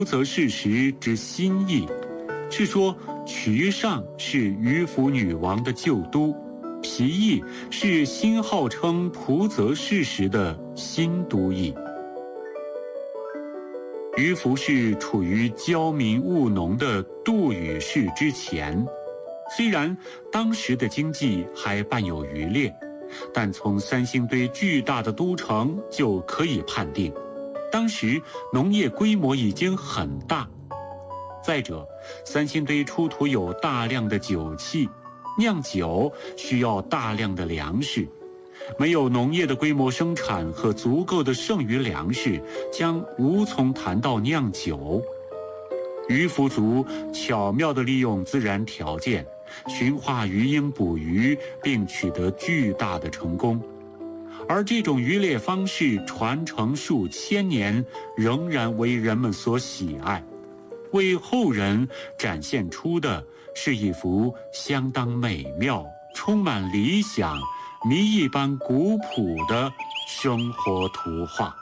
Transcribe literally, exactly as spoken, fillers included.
则事实之心意，是说渠上是鱼凫女王的旧都，皮邑是新号称蒲泽氏时的新都邑。鱼凫氏处于骄民务农的杜宇氏之前，虽然当时的经济还伴有渔猎，但从三星堆巨大的都城就可以判定，当时农业规模已经很大。再者，三星堆出土有大量的酒器，酿酒需要大量的粮食，没有农业的规模生产和足够的剩余粮食，将无从谈到酿酒。渔凫族巧妙地利用自然条件，驯化鱼鹰捕鱼，并取得巨大的成功。而这种渔猎方式传承数千年，仍然为人们所喜爱，为后人展现出的是一幅相当美妙、充满理想、谜一般古朴的生活图画。